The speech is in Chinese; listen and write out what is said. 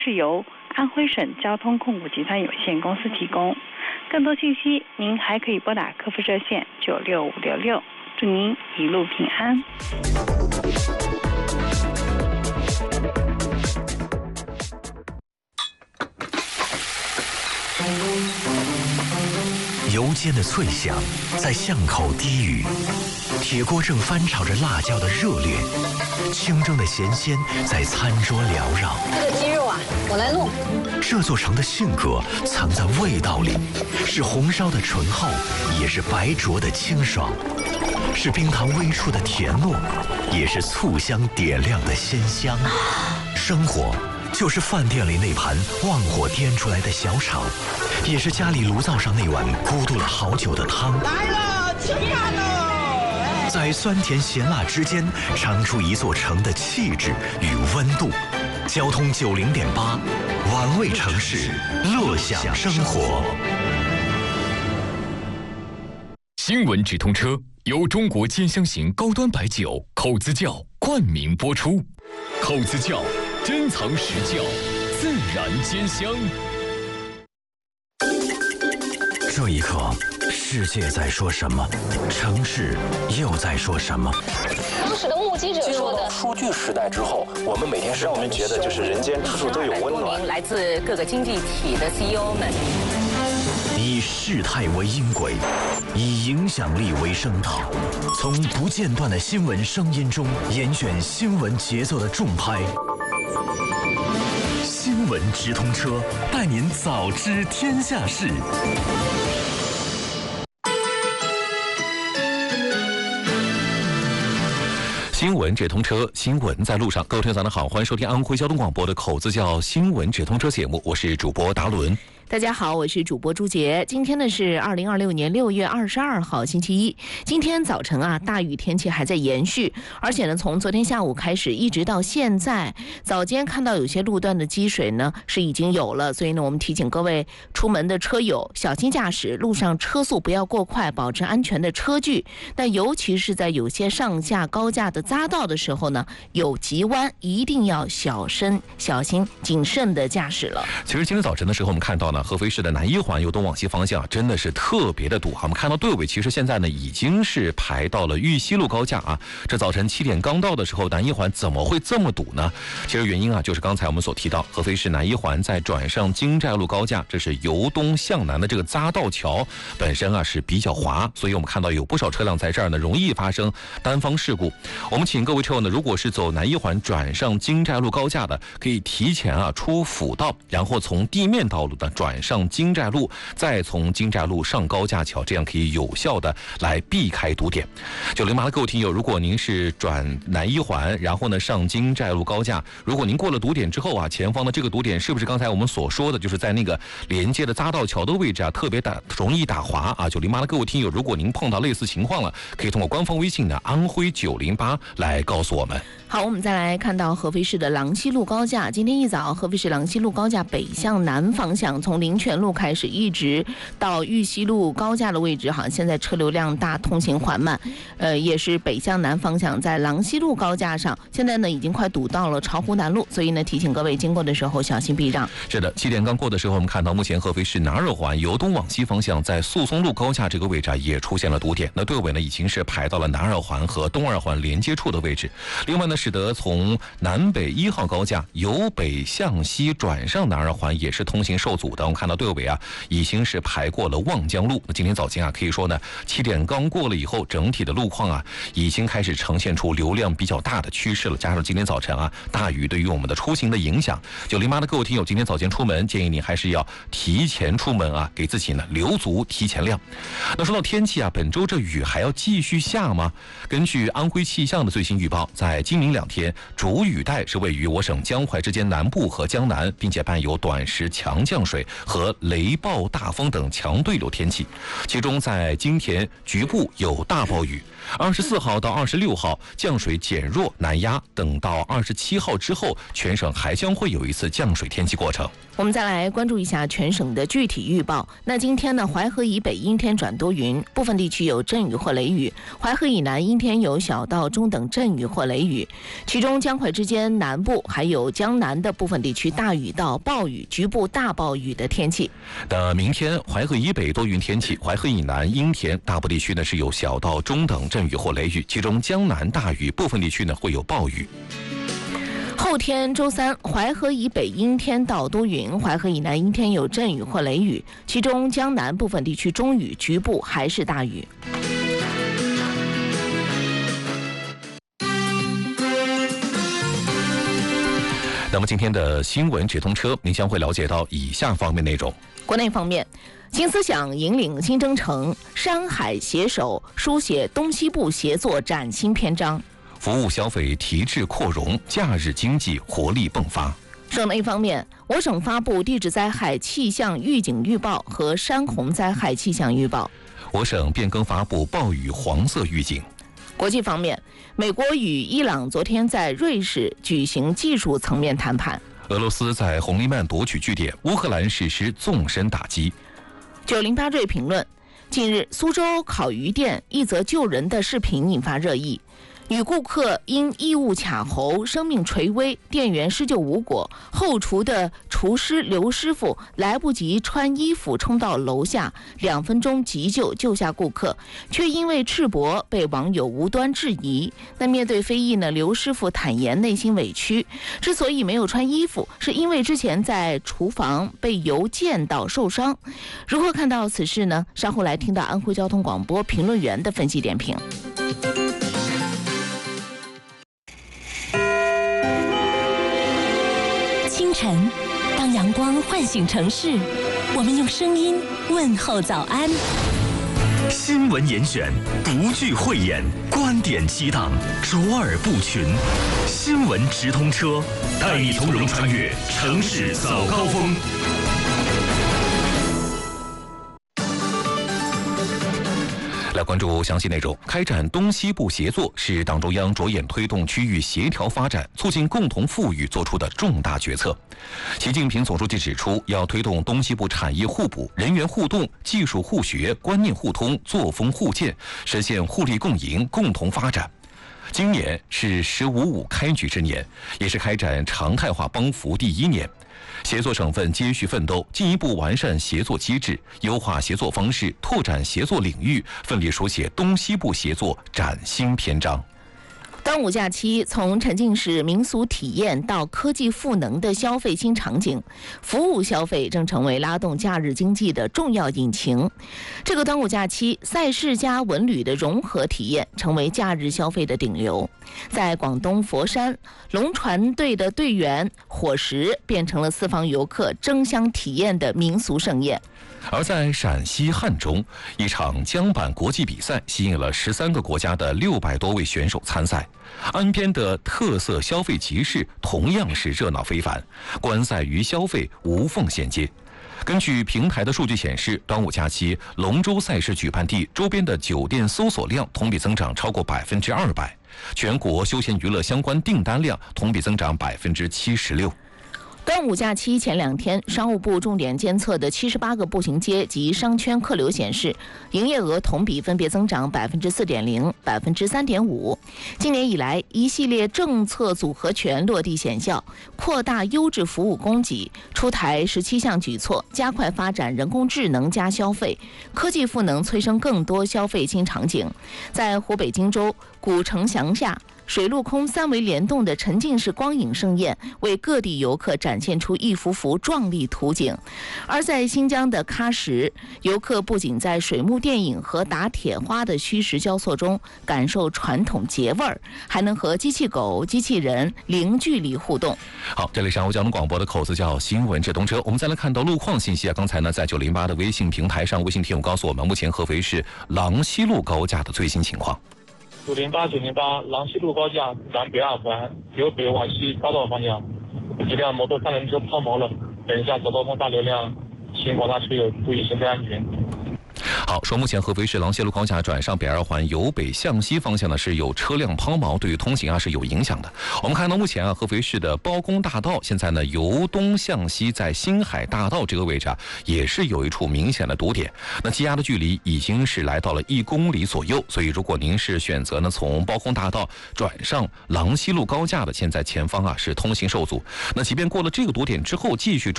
是由安徽省交通控股集团有限公司提供。更多信息，您还可以拨打客服热线96566。祝您一路平安。 油煎的脆响在巷口低语，铁锅正翻炒着辣椒的热烈，清蒸的咸鲜在餐桌缭绕。 这个鸡肉啊，我来弄。 这座城的性格藏在味道里，是红烧的醇厚，也是白灼的清爽，是冰糖微出的甜糯，也是醋香点亮的鲜香。生活就是饭店里那盘旺火颠出来的小炒，也是家里炉灶上那碗咕嘟了好久的汤。 来了，吃饭喽！ 在酸甜咸辣之间，尝出一座城的气质与温度。交通90.8，玩味城市，乐享生活。 新闻直通车由中国尖香型高端白酒口子窖冠名播出，口子窖珍藏实窖，自然煎香。 这一刻，世界在说什么？城市又在说什么？ 当时的目击者说的， 数据时代之后，我们每天让我们觉得就是人间处处都有温暖。 来自各个经济体的 CEO 们， 以事态为音轨，以影响力为声道，从不间断的新闻声音中严选新闻节奏的重拍。新闻直通车，带您早知天下事。 新闻直通车，新闻在路上。各位听众早上好，欢迎收听安徽交通广播的口子窖新闻直通车节目，我是主播达伦。 大家好，我是主播朱杰。今天呢是2026年6月22号，星期一。今天早晨啊，大雨天气还在延续，而且呢，从昨天下午开始一直到现在，早间看到有些路段的积水呢是已经有了，所以呢，我们提醒各位出门的车友小心驾驶，路上车速不要过快，保持安全的车距。但尤其是在有些上下高架的匝道的时候呢，有急弯，一定要小心、谨慎的驾驶了。 其实今天早晨的时候，我们看到呢，合肥市的南一环由东往西方向真的是特别的堵。我们看到队尾其实现在呢已经是排到了玉溪路高架啊。这早晨7点刚到的时候，南一环怎么会这么堵呢？其实原因啊，就是刚才我们所提到，合肥市南一环在转上京寨路高架，这是由东向南的这个匝道桥本身啊是比较滑，所以我们看到有不少车辆在这儿呢容易发生单方事故。我们请各位车友呢，如果是走南一环转上京寨路高架的，可以提前啊出辅道，然后从地面道路呢转上京寨路，再从京寨路上高架桥，这样可以有效的来避开堵点。908的各位听友，如果您是转南一环，然后呢上京寨路高架，如果您过了堵点之后啊，前方的这个堵点是不是刚才我们所说的，就是在那个连接的匝道桥的位置啊，特别容易打滑啊？908的各位听友，如果您碰到类似情况了，可以通过官方微信呢安徽908来告诉我们。 好，我们再来看到合肥市的郎西路高架。今天一早，合肥市郎西路高架北向南方向，从灵泉路开始，一直到玉溪路高架的位置，好像现在车流量大，通行缓慢。也是北向南方向，在郎西路高架上，现在呢已经快堵到了巢湖南路，所以呢提醒各位经过的时候小心避让。 是的，7点刚过的时候，我们看到目前合肥市南二环由东往西方向，在诉松路高架这个位置啊也出现了堵点。那队尾呢已经是排到了南二环和东二环连接处的位置。另外呢，使得从南北1号高架由北向西转上南二环也是通行受阻的。我们看到队尾啊已经是排过了望江路。那今天早间啊，可以说呢7点刚过了以后，整体的路况啊已经开始呈现出流量比较大的趋势了。加上今天早晨啊大雨对于我们的出行的影响，908的各位听友今天早间出门，建议你还是要提前出门啊，给自己呢留足提前量。那说到天气啊，本周这雨还要继续下吗？根据安徽气象的最新预报，在今明2天，主雨带是位于我省江淮之间南部和江南，并且伴有短时强降水， 和雷暴、大风等强对流天气，其中在今天局部有大暴雨。24号到26号降水减弱南压，等到27号之后，全省还将会有一次降水天气过程。 我们再来关注一下全省的具体预报。那今天呢，淮河以北阴天转多云，部分地区有阵雨或雷雨；淮河以南阴天有小到中等阵雨或雷雨，其中江淮之间南部还有江南的部分地区大雨到暴雨，局部大暴雨的天气。 那明天淮河以北多云天气，淮河以南阴天，大部地区呢是有小到中等阵雨或雷雨，其中江南大雨，部分地区呢会有暴雨。 后天周三，淮河以北阴天到多云，淮河以南阴天有阵雨或雷雨，其中江南部分地区中雨，局部还是大雨。 那么今天的新闻直通车，您将会了解到以下方面内容。 国内方面，新思想引领新征程，山海携手书写东西部协作崭新篇章。 服务消费提质扩容，假日经济活力迸发。 省内方面，我省发布地质灾害气象预警预报和山洪灾害气象预报。 我省变更发布暴雨黄色预警。 国际方面，美国与伊朗昨天在瑞士举行技术层面谈判。 俄罗斯在红利曼夺取据点，乌克兰实施纵深打击。 908瑞评论：近日，苏州烤鱼店一则救人的视频引发热议。女顾客因异物卡喉，生命垂危，店员施救无果，后厨的厨师刘师傅来不及穿衣服冲到楼下，2分钟急救下顾客，却因为赤膊被网友无端质疑。那面对非议呢，刘师傅坦言内心委屈，之所以没有穿衣服，是因为之前在厨房被油溅到受伤。如何看到此事呢？稍后来听到安徽交通广播评论员的分析点评。 清晨，当阳光唤醒城市，我们用声音问候早安。 新闻严选，不惧讳言，观点激荡，卓尔不群。新闻直通车，带你从容穿越城市早高峰。 来关注详细内容。开展东西部协作是党中央着眼推动区域协调发展、促进共同富裕作出的重大决策。习近平总书记指出，要推动东西部产业互补、人员互动、技术互学、观念互通、作风互鉴，实现互利共赢、共同发展。今年是“15.5”开局之年，也是开展常态化帮扶第1年。协作省份接续奋斗，进一步完善协作机制，优化协作方式，拓展协作领域，奋力书写东西部协作崭新篇章。 端午假期从沉浸式民俗体验到科技赋能的消费新场景，服务消费正成为拉动假日经济的重要引擎。这个端午假期，赛事加文旅的融合体验成为假日消费的顶流。在广东佛山，龙船队的队员伙食变成了四方游客争相体验的民俗盛宴。 而在陕西汉中，一场桨板国际比赛吸引了13个国家的600多位选手参赛。岸边的特色消费集市同样是热闹非凡，观赛与消费无缝衔接。根据平台的数据显示，端午假期龙舟赛事举办地周边的酒店搜索量同比增长超过200%，全国休闲娱乐相关订单量同比增长76%。 端午假期前2天，商务部重点监测的78个步行街及商圈客流显示，营业额同比分别增长4.0%、3.5%。今年以来，一系列政策组合拳落地显效，扩大优质服务供给，出台17项举措，加快发展人工智能加消费，科技赋能催生更多消费新场景。在湖北荆州古城墙下，水陆空3维联动的沉浸式光影盛宴，为各地游客展现出一幅幅壮丽图景。而在新疆的喀什，游客不仅在水幕电影和打铁花的虚实交错中感受传统节味儿，还能和机器狗、机器人零距离互动。 好，这里是安徽交通广播的口子叫新闻直通车。我们再来看到路况信息啊，刚才呢在908的微信平台上，微信听友告诉我们，目前合肥市郎西路高架的最新情况。 908郎西路高架南北2环，由北往西高道方向，一辆摩托3轮车抛锚了，等一下走道中大流量， 请广大车友注意行车安全。 好，说目前合肥市郎榭路高架转上北二环由北向西方向呢是有车辆抛锚，对于通行是有影响的。我们看到目前合肥市的包公大道现在呢由东向西，在新海大道这个位置也是有一处明显的堵点，那积压的距离已经是来到了1公里左右。所以如果您是选择呢从包公大道转上郎榭路高架的，现在前方是通行受阻。那即便过了这个堵点之后，继续